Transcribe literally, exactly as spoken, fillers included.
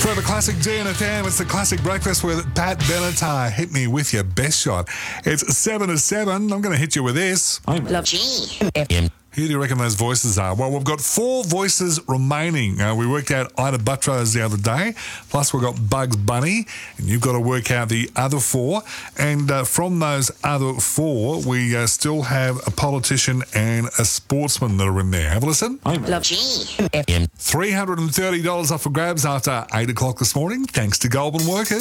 For the classic G N F M, it's the classic breakfast with Pat Benatar. Hit me with your best shot. It's seven to seven. I'm going to hit you with this. I love G N F M. Who do you reckon those voices are? Well, we've got four voices remaining. Uh, we worked out Ida Buttrose the other day, plus we've got Bugs Bunny, and you've got to work out the other four. And uh, from those other four, we uh, still have a politician and a sportsman that are in there. Have a listen. I love G N F M. three hundred thirty dollars off for grabs after eight o'clock this morning, thanks to Goulburn Workers.